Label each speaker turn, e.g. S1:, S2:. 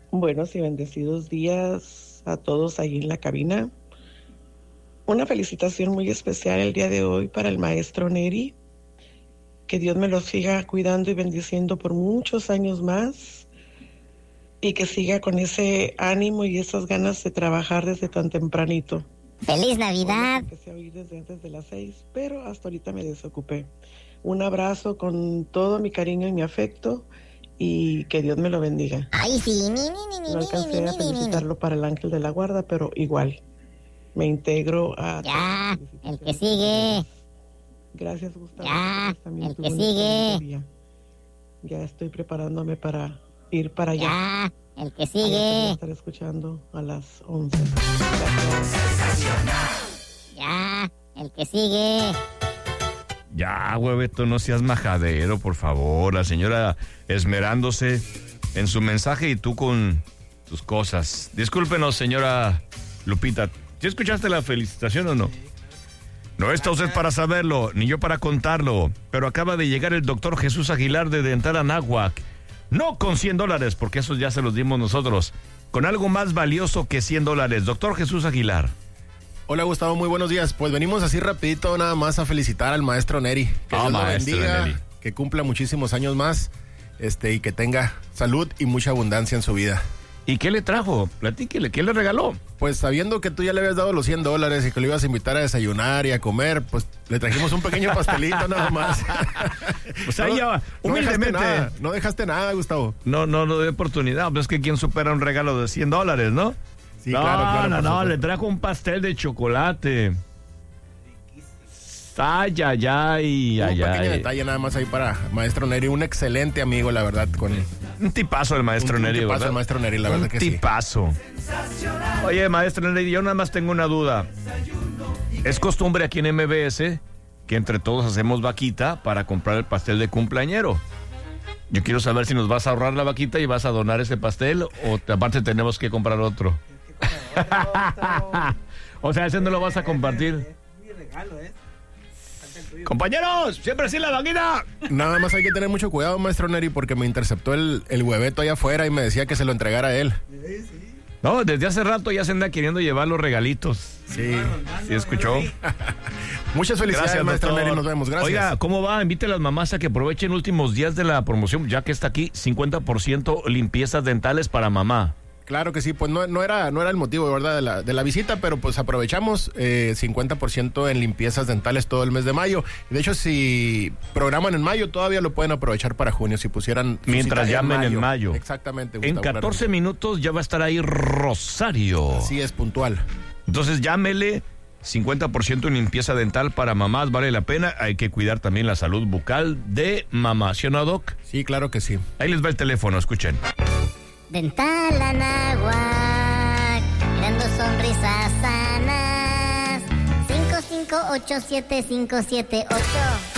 S1: Buenos y bendecidos días a todos ahí en la cabina. Una felicitación muy especial el día de hoy para el maestro Neri. Que Dios me lo siga cuidando y bendiciendo por muchos años más y que siga con ese ánimo y esas ganas de trabajar desde tan tempranito.
S2: ¡Feliz Navidad!
S1: Empecé a oír desde antes de las 6, pero hasta ahorita me desocupé. Un abrazo con todo mi cariño y mi afecto y que Dios me lo bendiga.
S2: ¡Ay, sí!
S1: No alcancé a felicitarlo para el ángel de la guarda, pero igual me integro a...
S2: Ya, el que sigue.
S1: Gracias, Gustavo.
S2: Ya, el que sigue.
S1: Ya estoy preparándome para ir para allá.
S2: Ya, el que
S1: Voy a
S2: sigue.
S1: estar escuchando a las 11.
S2: Ya, el que sigue.
S3: Ya, hueveto, no seas majadero, por favor. La señora esmerándose en su mensaje y tú con tus cosas. Discúlpenos, señora Lupita. ¿Sí escuchaste la felicitación o no? No está usted para saberlo, ni yo para contarlo, pero acaba de llegar el doctor Jesús Aguilar de Dental Anáhuac. No con $100, porque esos ya se los dimos nosotros, con algo más valioso que $100. Doctor Jesús Aguilar.
S4: Hola, Gustavo, muy buenos días. Pues venimos así rapidito nada más a felicitar al maestro Neri. Que Dios lo bendiga,
S3: Neri.
S4: que cumpla muchísimos años más y que tenga salud y mucha abundancia en su vida.
S3: ¿Y qué le trajo? Platíquele, ¿qué le regaló?
S4: Pues sabiendo que tú ya le habías dado los $100 y que lo ibas a invitar a desayunar y a comer, pues le trajimos un pequeño pastelito nada más.
S3: O sea, ya, humildemente.
S4: No dejaste nada, Gustavo.
S3: No doy oportunidad, pero es que ¿quién supera un regalo de $100, no?
S4: Sí, claro.
S3: No, le trajo un pastel de chocolate. Ay.
S4: Un pequeño detalle nada más ahí para maestro Neri, un excelente amigo, la verdad, con él.
S3: Un tipazo el maestro Neri, ¿verdad?
S4: Un tipazo el maestro Neri, la verdad que sí.
S3: Un tipazo. Oye, maestro Neri, yo nada más tengo una duda. Es costumbre aquí en MBS que entre todos hacemos vaquita para comprar el pastel de cumpleañero. Yo quiero saber si nos vas a ahorrar la vaquita y vas a donar ese pastel o aparte tenemos que comprar otro. O sea, ese no lo vas a compartir.
S5: Es mi regalo,
S3: Compañeros, siempre sí la vaquita.
S4: Nada más hay que tener mucho cuidado, maestro Neri, porque me interceptó el hueveto allá afuera y me decía que se lo entregara a él.
S3: No, desde hace rato ya se anda queriendo llevar los regalitos.
S4: Sí,
S3: ¿Sí escuchó?
S4: Muchas felicidades,
S3: Gracias,
S4: maestro
S3: doctor.
S4: Neri, nos vemos, gracias.
S3: Oiga, ¿cómo va? Invite a las mamás a que aprovechen últimos días de la promoción, ya que está aquí 50% limpiezas dentales para mamá.
S4: Claro que sí, pues no era el motivo, ¿verdad? De la visita, pero pues aprovechamos 50% en limpiezas dentales todo el mes de mayo. De hecho, si programan en mayo, todavía lo pueden aprovechar para junio, si pusieran...
S3: Mientras llamen en mayo.
S4: Exactamente,
S3: En
S4: Gustavo,
S3: 14
S4: claro.
S3: minutos ya va a estar ahí Rosario.
S4: Así es, puntual.
S3: Entonces llámele, 50% en limpieza dental para mamás, vale la pena. Hay que cuidar también la salud bucal de mamá, ¿sí o no, Doc?
S4: Sí, claro que sí.
S3: Ahí les va el teléfono, escuchen.
S2: Dental Anáhuac, creando sonrisas sanas. 5587578.